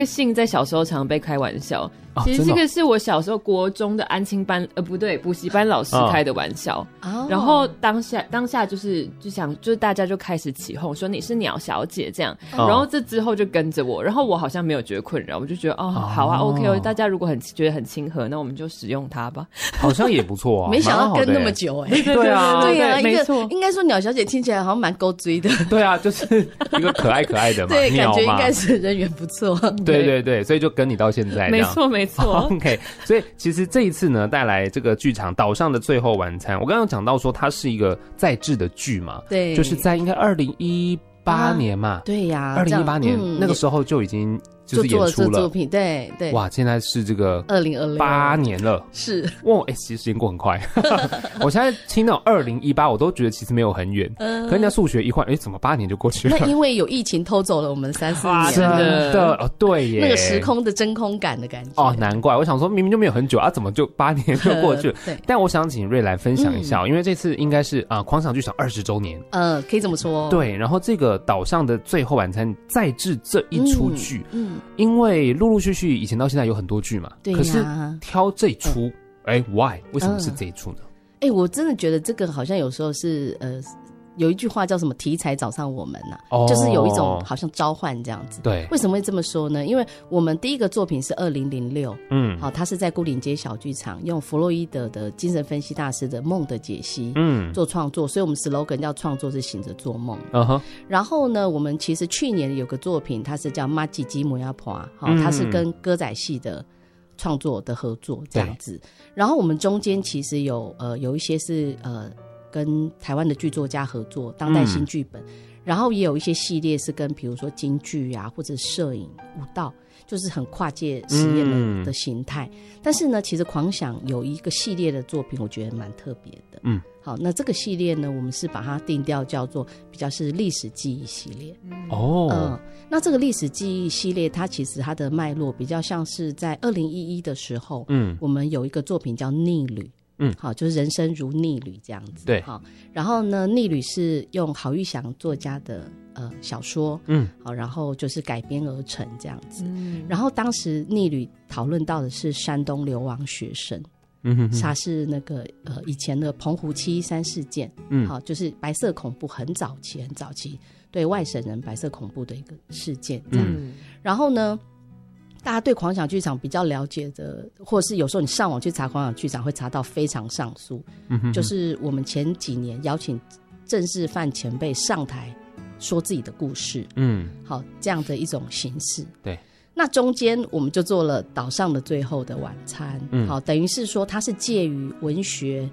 姓在小时候常被开玩笑，其实这个是我小时候国中的安亲班不对，补习班老师开的玩笑。然后当下就是大家就开始起哄说你是鸟小姐这样，然后这之后就跟着我，然后我好像没有觉得困扰，我就觉得好啊 OK， 大家如果觉得很亲和，那我们就使用它吧， 好像也不错啊。 没想到跟那么久对啊， 没错， 应该说鸟小姐听起来好像蛮勾追的。 对啊，就是一个可爱可爱的嘛， 对，感觉应该是人缘不错。 对，所以就跟你到现在这样。 没错。 OK， 所以其实这一次呢，带来这个剧场岛上的最后晚餐，我刚刚讲到说它是一个再制的剧嘛， 对， 就是在应该2018年嘛， 对呀 ，2018年那个时候就已经就是演出了作品，对， 哇，现在是这个 2026 年了， 是哇，其实时间过很快。我现在听到2018，我都觉得其实没有很远，可人家数学一换，怎么8年就过去了？ 那因为有疫情偷走了我们3-4年， 真的对耶， 那个时空的真空感的感觉。 难怪我想说明明就没有很久怎么就8年就过去了？对，但我想请瑞兰分享一下，因为这次应该是狂想剧场20周年， 可以这么说。 对，然后这个岛上的最后晚餐再制这一出剧，因为陆陆续续以前到现在有很多剧嘛， 对， 可是挑这一出，why？ 为什么是这一出呢？ 我真的觉得这个好像有时候是有一句话叫什么题材找上我们就是有一种好像召唤这样子。 对， 为什么会这么说呢？因为我们第一个作品是2006，它是在牯岭街小剧场用弗洛伊德的精神分析大师的梦的解析，做创作，所以我们 slogan 叫创作是醒着做梦。然后呢，我们其实去年有个作品，它是叫马吉吉摩亚婆，它是跟歌仔戏的创作的合作这样子。然后我们中间其实有一些是跟台湾的剧作家合作当代新剧本，然后也有一些系列是跟比如说京剧或者摄影舞蹈，就是很跨界实验的形态。但是呢，其实狂想有一个系列的作品我觉得蛮特别的。好，那这个系列呢，我们是把它定调叫做比较是历史记忆系列。那这个历史记忆系列它其实它的脉络比较像是在2011的时候，我们有一个作品叫逆旅，好，就是人生如逆旅这样子。 对， 好，然后呢，逆旅是用郝玉祥作家的小说，好，然后就是改编而成这样子。然后当时逆旅讨论到的是山东流亡学生，他是那个以前的澎湖713事件，好，就是白色恐怖很早期对外省人白色恐怖的一个事件这样。然后呢，大家对狂想剧场比较了解的，或者是有时候你上网去查狂想剧场会查到非常上诉，就是我们前几年邀请政治犯前辈上台说自己的故事，好，这样的一种形式。 对， 那中间我们就做了岛上的最后的晚餐，好，等于是说它是介于文学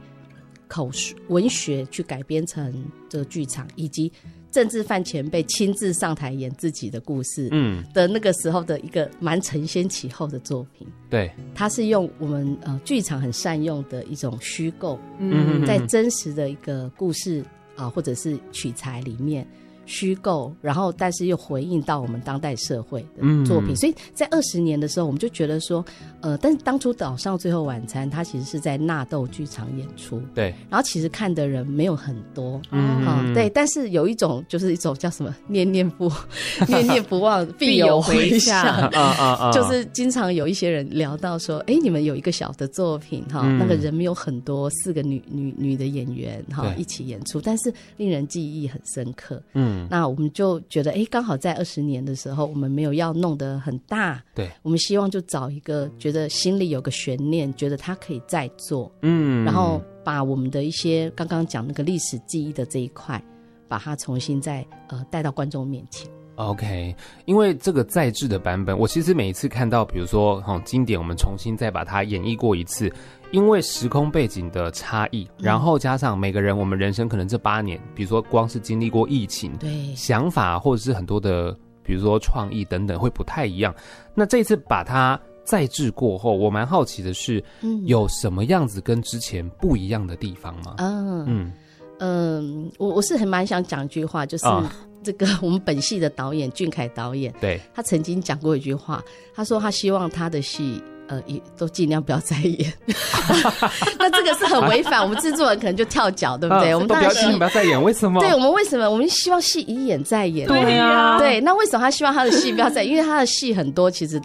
去改编成这个剧场，以及政治犯前辈亲自上台演自己的故事的那个时候的一个蛮承先启后的作品。 对， 它是用我们剧场很善用的一种虚构，在真实的一个故事或者是取材里面虚构，然后但是又回应到我们当代社会的作品。所以在20年的时候我们就觉得说但是当初岛上最后晚餐它其实是在纳豆剧场演出， 对， 然后其实看的人没有很多，对，但是有一种就是一种叫什么念念不忘必有回响就是经常有一些人聊到说你们有一个小的作品那个人没有很多，4个女的演员一起演出，但是令人记忆很深刻。那我们就觉得刚好在20年的时候我们没有要弄得很大，对，我们希望就找一个觉得心里有个悬念，觉得他可以再做，然后把我们的一些刚刚讲那个历史记忆的这一块把它重新再带到观众面前。 OK， 因为这个再制的版本，我其实每一次看到比如说经典我们重新再把它演绎过一次，因为时空背景的差异，然后加上每个人我们人生可能这8年比如说光是经历过疫情，对，想法或者是很多的比如说创意等等会不太一样。那这次把它再制过后，我蛮好奇的是有什么样子跟之前不一样的地方吗？ 我是很蛮想讲一句话，就是这个我们本戏的导演俊凯导演，对，他曾经讲过一句话，他说他希望他的戏也都尽量不要再演那这个是很违反我们制作人可能就跳脚，对不对？我们都不要再演，为什么？ 对，我们为什么？我们希望戏一演再演。 对啊， 对，那为什么他希望他的戏不要再演？因为他的戏很多其实